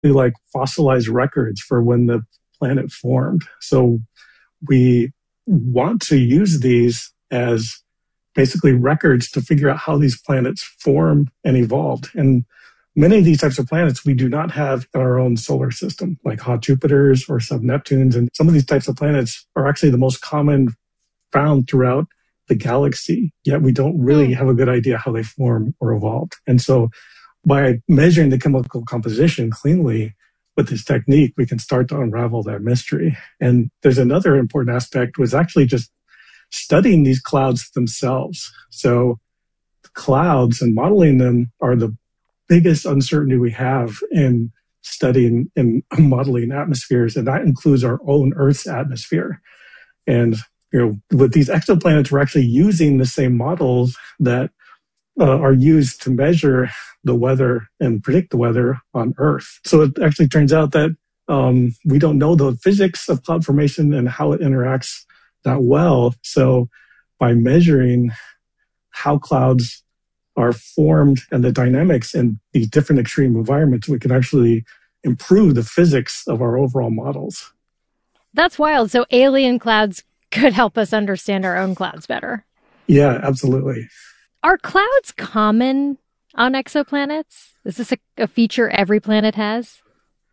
like fossilized records for when the planet formed. So we want to use these as basically records to figure out how these planets formed and evolved. And many of these types of planets we do not have in our own solar system, like hot Jupiters or sub-Neptunes. And some of these types of planets are actually the most common found throughout the galaxy, yet we don't really have a good idea how they formed or evolved. And so by measuring the chemical composition cleanly with this technique, we can start to unravel that mystery. And there's another important aspect was actually just studying these clouds themselves. So clouds and modeling them are the biggest uncertainty we have in studying and modeling atmospheres, and that includes our own Earth's atmosphere. And with these exoplanets, we're actually using the same models that are used to measure the weather and predict the weather on Earth. So it actually turns out that we don't know the physics of cloud formation and how it interacts that well. So by measuring how clouds are formed and the dynamics in these different extreme environments, we can actually improve the physics of our overall models. That's wild. So alien clouds could help us understand our own clouds better. Yeah, absolutely. Are clouds common on exoplanets? Is this a feature every planet has?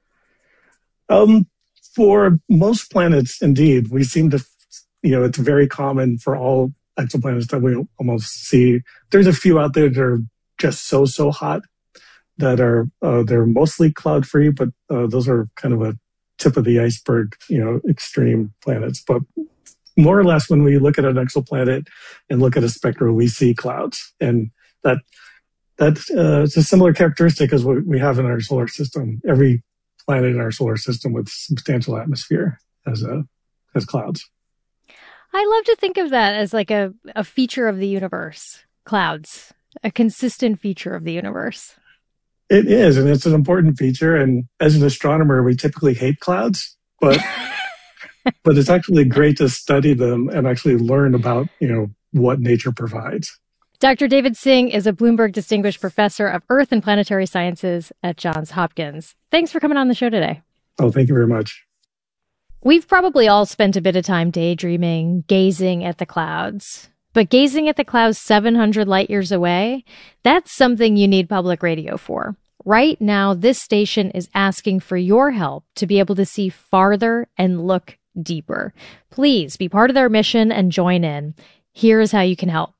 For most planets, indeed. We seem to, it's very common for all exoplanets that we almost see. There's a few out there that are just so hot that are, they're mostly cloud-free, but those are kind of a tip of the iceberg, extreme planets. But more or less, when we look at an exoplanet and look at a spectrum, we see clouds. And that's a similar characteristic as what we have in our solar system. Every planet in our solar system with substantial atmosphere has clouds. I love to think of that as like a feature of the universe, clouds, a consistent feature of the universe. It is, and it's an important feature. And as an astronomer, we typically hate clouds, but but it's actually great to study them and actually learn about, what nature provides. Dr. David Singh is a Bloomberg Distinguished Professor of Earth and Planetary Sciences at Johns Hopkins. Thanks for coming on the show today. Oh, thank you very much. We've probably all spent a bit of time daydreaming, gazing at the clouds. But gazing at the clouds 700 light years away, that's something you need public radio for. Right now, this station is asking for your help to be able to see farther and look deeper. Please be part of their mission and join in. Here's how you can help.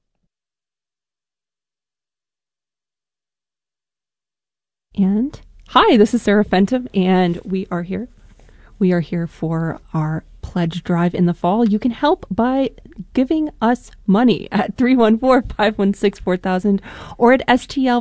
And hi, this is Sarah Fenton, and we are here. We are here for our pledge drive in the fall. You can help by giving us money at 314-516-4000 or at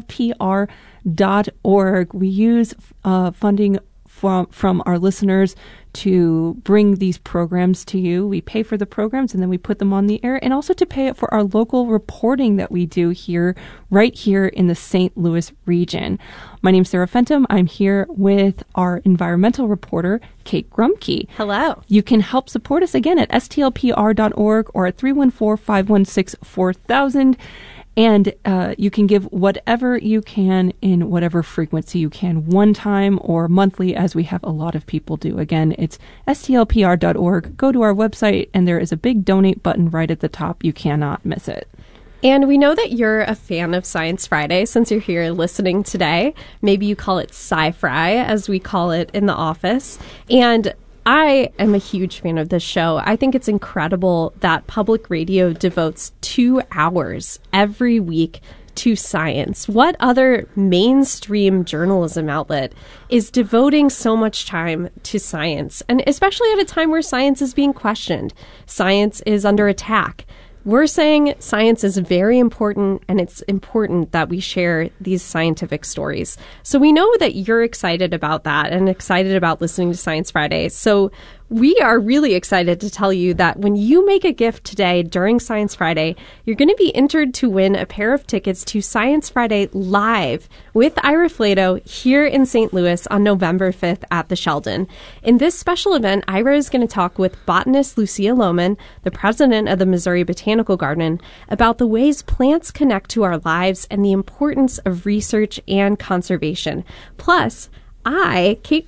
stlpr.org. We use funding from our listeners to bring these programs to you. We pay for the programs and then we put them on the air, and also to pay for our local reporting that we do here, right here in the St. Louis region. My name's Sarah Fenton. I'm here with our environmental reporter, Kate Grumke. Hello. You can help support us again at stlpr.org or at 314-516-4000. And you can give whatever you can in whatever frequency you can, one time or monthly, as we have a lot of people do. Again, it's stlpr.org. Go to our website, and there is a big donate button right at the top. You cannot miss it. And we know that you're a fan of Science Friday since you're here listening today. Maybe you call it Sci-Fri, as we call it in the office. And I am a huge fan of this show. I think it's incredible that public radio devotes 2 hours every week to science. What other mainstream journalism outlet is devoting so much time to science? And especially at a time where science is being questioned. Science is under attack. We're saying science is very important, and it's important that we share these scientific stories. So we know that you're excited about that and excited about listening to Science Friday. So we are really excited to tell you that when you make a gift today during Science Friday, you're going to be entered to win a pair of tickets to Science Friday Live with Ira Flatow here in St. Louis on November 5th at the Sheldon. In this special event, Ira is going to talk with botanist Lucia Lohman, the president of the Missouri Botanical Garden, about the ways plants connect to our lives and the importance of research and conservation. Plus, I, Kate